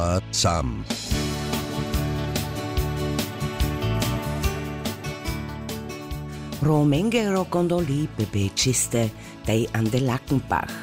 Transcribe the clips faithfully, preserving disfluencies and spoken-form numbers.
Sam. Romengero gondoli bebe ciste dei ande Lackenbach.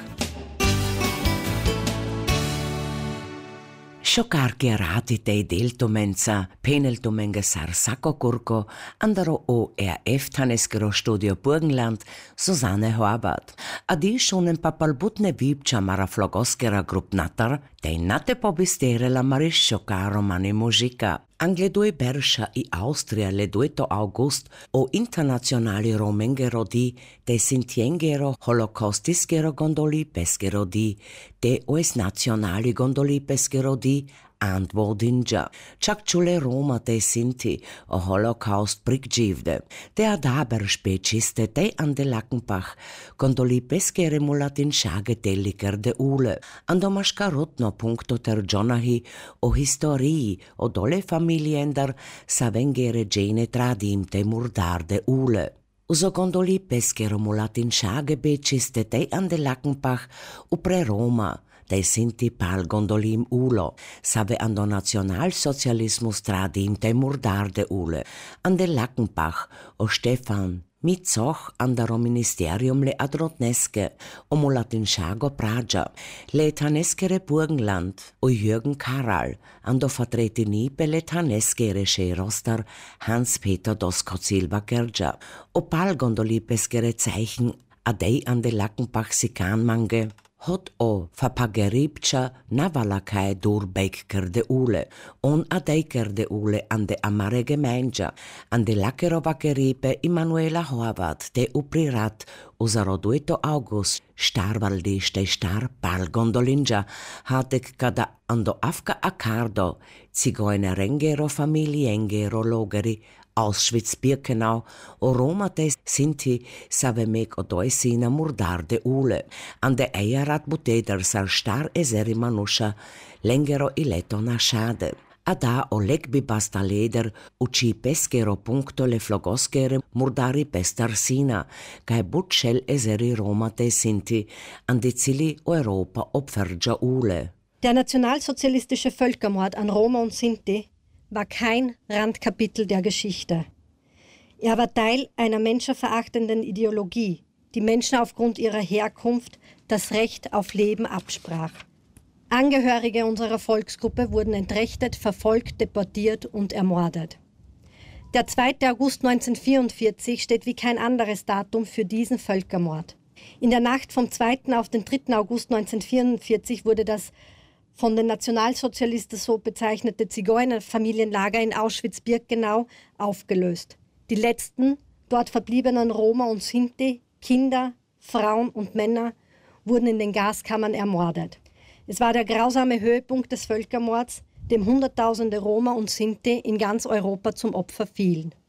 Sciocarchi rati dei deltomenza, peneltomenge sar sacco curco, andaro O R F-Taneskero Studio Burgenland, Susanne Horvath. Adi schon en papalbutne vibcia mara flogoskera grup natar, dei nate pobistere la maris sciocaro mani musica. Angle due Berscia i Austria le dueto August o internazionali romengero di de sintiengero holocaustiskero gondoli peskero di de oes nazionali gondoli peskero di antwoordinja. Čakčule Roma de Sinti o Holocaust prigživde. De adaber speciste de ande Lackenbach gondoli peskere mulatin šage deliker de ule. Ando maškarotno punkto ter džonahi o historii o dole familiender savengere gene tradim te murdar de ule. Uso gondoli peskero mulatin šage beciste de ande Lackenbach upre Roma. Dei Sinti pal gondolim ulo, save ando nationalsozialismus tradim te murdarde ule, ande Lackenbach o Stefan, mit soch andaro ministerium le adrotneske, o mulatin Schago Praja, le taneskere Burgenland, o Jürgen Karal, ando vertretini pe le taneskere Scherostar Hans-Peter Doskot Silva Gerja, o pal gondoli peskere Zeichen, adei ande Lackenbach sikanmange, hot o fapageripcha navalakaj durbeker de ule, on adeiker de ule an de amare Gemeinde, an de lakerovakeripe Immanuela Horvath de uprirat usarodueto August, starvaldi ste star pal gondolinja, hatek kada ando afka accardo, zigeunerengero familiengero logeri, Auschwitz-Birkenau o Roma de Sinti save mek o doisina murdarde ule, an de eierat buteder sar star eseri manusha, lengero ileto na schade. Ada o legbi basta leder uci peskero punkto le flogoskere murdari pestar sina, kai butschel eseri Roma de Sinti, an de Zili Europa opfergia ule. Der nationalsozialistische Völkermord an Roma und Sinti war kein Randkapitel der Geschichte. Er war Teil einer menschenverachtenden Ideologie, die Menschen aufgrund ihrer Herkunft das Recht auf Leben absprach. Angehörige unserer Volksgruppe wurden entrechtet, verfolgt, deportiert und ermordet. Der zweite August neunzehnhundertvierundvierzig steht wie kein anderes Datum für diesen Völkermord. In der Nacht vom zweiten auf den dritten August neunzehnhundertvierundvierzig wurde das von den Nationalsozialisten so bezeichnete Zigeunerfamilienlager in Auschwitz-Birkenau aufgelöst. Die letzten dort verbliebenen Roma und Sinti, Kinder, Frauen und Männer wurden in den Gaskammern ermordet. Es war der grausame Höhepunkt des Völkermords, dem Hunderttausende Roma und Sinti in ganz Europa zum Opfer fielen.